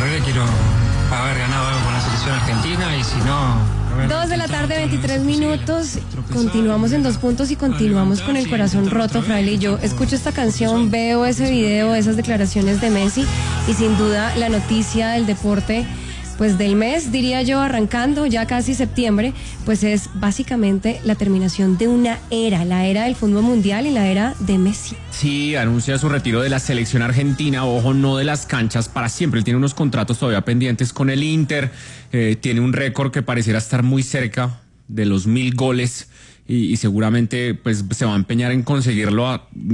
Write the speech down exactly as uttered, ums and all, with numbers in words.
verdad quiero haber ganado algo con la selección argentina y si no... Dos de la tarde, veintitrés minutos. Continuamos en Dos Puntos y continuamos con el corazón roto, Fraile. Yo escucho esta canción, veo ese video, esas declaraciones de Messi y sin duda la noticia del deporte, pues del mes, diría yo, arrancando ya casi septiembre, pues es básicamente la terminación de una era, la era del fútbol mundial y la era de Messi. Sí, anuncia su retiro de la selección argentina, ojo, no de las canchas para siempre. Él tiene unos contratos todavía pendientes con el Inter, eh, tiene un récord que pareciera estar muy cerca de los mil goles y, y seguramente pues se va a empeñar en conseguirlo a